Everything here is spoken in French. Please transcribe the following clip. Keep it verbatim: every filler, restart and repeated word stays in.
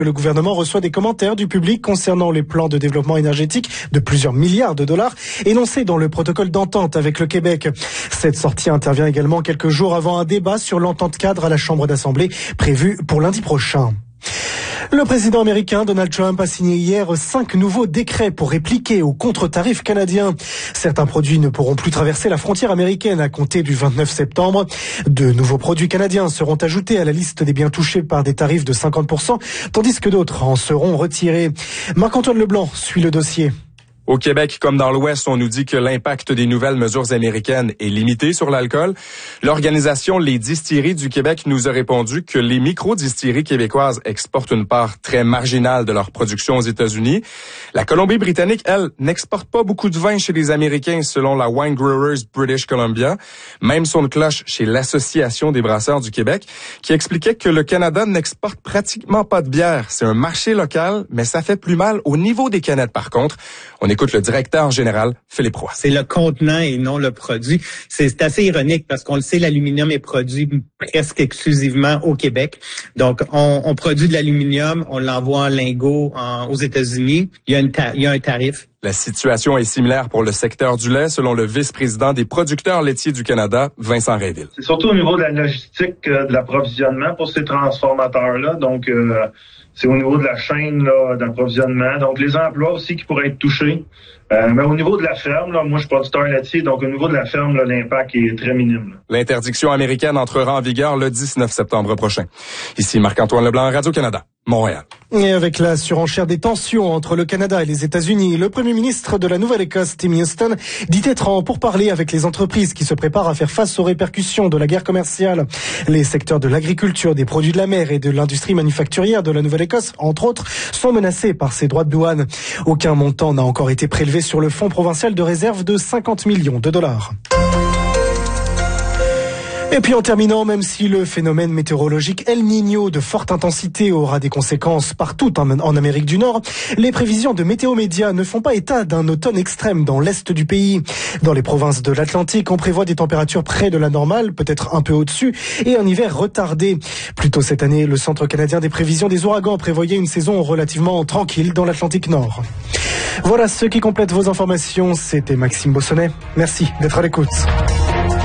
Le gouvernement reçoit des commentaires du public concernant les plans de développement énergétique de plusieurs milliards de dollars énoncés dans le protocole d'entente avec le Québec. Cette sortie intervient également quelques jours avant un débat sur l'entente cadre à la Chambre d'Assemblée prévu pour lundi prochain. Le président américain Donald Trump a signé hier cinq nouveaux décrets pour répliquer aux contre-tarifs canadiens. Certains produits ne pourront plus traverser la frontière américaine à compter du vingt-neuf septembre. De nouveaux produits canadiens seront ajoutés à la liste des biens touchés par des tarifs de cinquante pour cent, tandis que d'autres en seront retirés. Marc-Antoine Leblanc suit le dossier. Au Québec comme dans l'Ouest, on nous dit que l'impact des nouvelles mesures américaines est limité sur l'alcool. L'organisation Les Distilleries du Québec nous a répondu que les micro-distilleries québécoises exportent une part très marginale de leur production aux États-Unis. La Colombie-Britannique, elle, n'exporte pas beaucoup de vin chez les Américains selon la Wine Growers British Columbia. Même son de cloche chez l'Association des brasseurs du Québec qui expliquait que le Canada n'exporte pratiquement pas de bière. C'est un marché local, mais ça fait plus mal au niveau des canettes par contre. On écoute le directeur général, Philippe Roy. C'est le contenant et non le produit. C'est assez ironique parce qu'on le sait, l'aluminium est produit presque exclusivement au Québec. Donc, on, on produit de l'aluminium, on l'envoie en lingots en, aux États-Unis. Il y a, une ta- il y a un tarif. La situation est similaire pour le secteur du lait, selon le vice-président des producteurs laitiers du Canada, Vincent Rainville. C'est surtout au niveau de la logistique, euh, de l'approvisionnement pour ces transformateurs-là. Donc, euh, c'est au niveau de la chaîne là, d'approvisionnement. Donc, les emplois aussi qui pourraient être touchés. Euh, mais au niveau de la ferme, là, moi, je suis producteur laitier, donc au niveau de la ferme, là, l'impact est très minime. Là. L'interdiction américaine entrera en vigueur le dix-neuf septembre prochain. Ici Marc-Antoine Leblanc, Radio-Canada, Montréal. Et avec la surenchère des tensions entre le Canada et les États-Unis, le premier ministre de la Nouvelle-Écosse, Tim Houston, dit être en pourparlers avec les entreprises qui se préparent à faire face aux répercussions de la guerre commerciale. Les secteurs de l'agriculture, des produits de la mer et de l'industrie manufacturière de la Nouvelle-Écosse, entre autres, sont menacés par ces droits de douane. Aucun montant n'a encore été prélevé sur le fonds provincial de réserve de cinquante millions de dollars. Et puis en terminant, même si le phénomène météorologique El Niño de forte intensité aura des conséquences partout en Amérique du Nord, les prévisions de Météo Média ne font pas état d'un automne extrême dans l'est du pays. Dans les provinces de l'Atlantique, on prévoit des températures près de la normale, peut-être un peu au-dessus, et un hiver retardé. Plus tôt cette année, le Centre canadien des prévisions des ouragans prévoyait une saison relativement tranquille dans l'Atlantique Nord. Voilà ce qui complète vos informations. C'était Maxime Bossonnet. Merci d'être à l'écoute.